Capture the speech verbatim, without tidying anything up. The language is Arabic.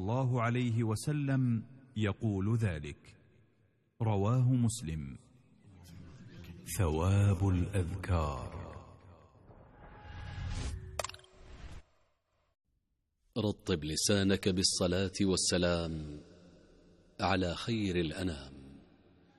الله عليه وسلم يقول ذلك. رواه مسلم. ثواب الأذكار. رطب لسانك بالصلاة والسلام على خير الأنام.